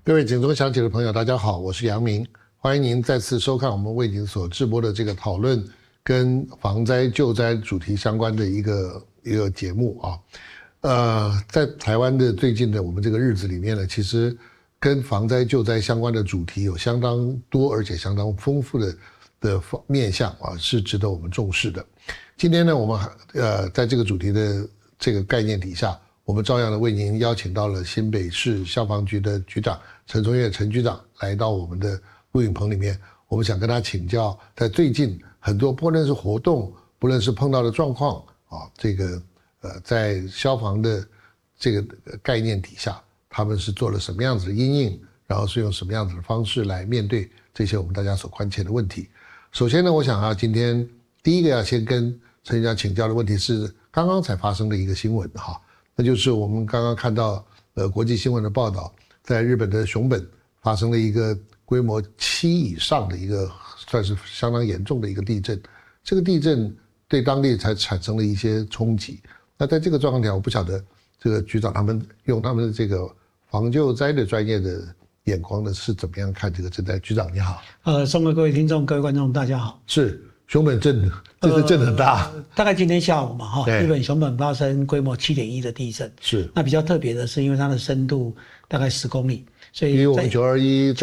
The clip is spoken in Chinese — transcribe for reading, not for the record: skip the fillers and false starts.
各位警钟响起的朋友，大家好，我是杨明，欢迎您再次收看我们为您所直播的这个讨论跟防灾救灾主题相关的一个节目啊。在台湾的最近的我们这个日子里面呢，其实跟防灾救灾相关的主题有相当多而且相当丰富的面向啊，是值得我们重视的。今天呢，我们在这个主题的这个概念底下，我们照样的为您邀请到了新北市消防局的局长陈崇岳陈局长来到我们的录影棚里面，我们想跟他请教，在最近很多不论是活动，不论是碰到的状况啊，在消防的这个概念底下，他们是做了什么样子的因应，然后是用什么样子的方式来面对这些我们大家所关切的问题。首先呢，我想今天第一个要先跟陈局长请教的问题是刚刚才发生的一个新闻哈，那就是我们刚刚看到国际新闻的报道，在日本的熊本发生了一个规模7以上的一个算是相当严重的一个地震，这个地震对当地才产生了一些冲击。那在这个状况下，我不晓得这个局长他们用他们的这个防救灾的专业的眼光呢是怎么样看这个震灾？局长你好。 送给各位听众、各位观众，大家好。 是熊本震，这个震很大。 大概今天下午嘛，日本熊本发生规模7.1的地震。 是。 那比较特别的是，因为它的深度大概10公里，所以离我们921